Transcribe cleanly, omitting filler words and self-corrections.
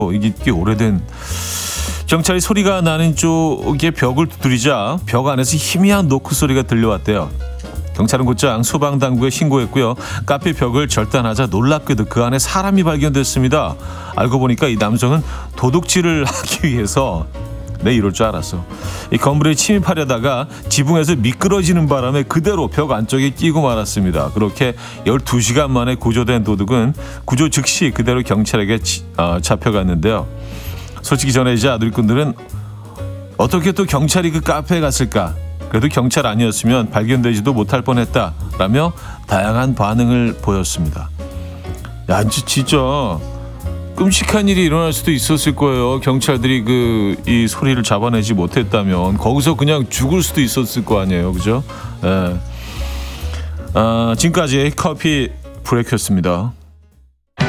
이게 꽤 오래된. 경찰이 소리가 나는 쪽에 벽을 두드리자 벽 안에서 희미한 노크 소리가 들려왔대요. 경찰은 곧장 소방당국에 신고했고요. 카페 벽을 절단하자 놀랍게도 그 안에 사람이 발견됐습니다. 알고 보니까 이 남성은 도둑질을 하기 위해서 이럴 줄 알았어. 이 건물에 침입하려다가 지붕에서 미끄러지는 바람에 그대로 벽 안쪽에 끼고 말았습니다. 그렇게 12시간 만에 구조된 도둑은 구조 즉시 그대로 경찰에게 잡혀갔는데요. 솔직히 전해지자 누리꾼들은 어떻게 또 경찰이 그 카페에 갔을까? 그래도 경찰 아니었으면 발견되지도 못할 뻔했다라며 다양한 반응을 보였습니다. 야, 진짜 끔찍한 일이 일어날 수도 있었을 거예요. 경찰들이 이 소리를 잡아내지 못했다면 거기서 그냥 죽을 수도 있었을 거 아니에요, 그죠? 예. 지금까지 커피 브레이크였습니다.